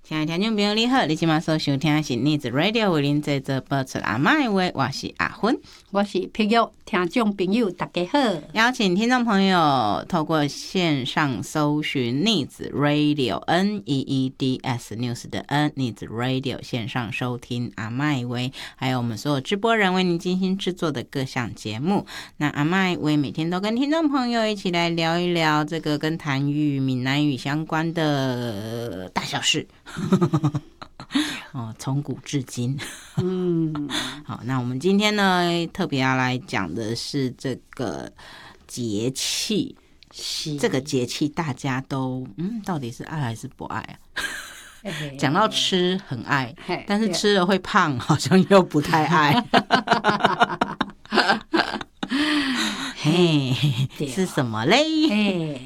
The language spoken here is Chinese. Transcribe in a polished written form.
亲爱的听众朋友你好，你现在所收听的是逆子 Radio 为您制作播出阿嬷的话，我是阿芬， 我是碧玉，听众朋友大家好。 邀请听众朋友透过线上搜寻逆子 Radio NEEDS News 的 N 逆子 Radio 线上收听阿嬷的话，还有我们所有直播人为您精心制作的各项节目。那阿嬷的话每天都跟听众朋友一起来聊一聊这个跟台语、闽南语相关的大小事。从古至今。好，那我们今天呢特别要来讲的是这个节气。这个节气大家都到底是爱还是不爱啊？讲到吃很爱，但是吃了会胖，好像又不太爱。嘿，是什么嘞？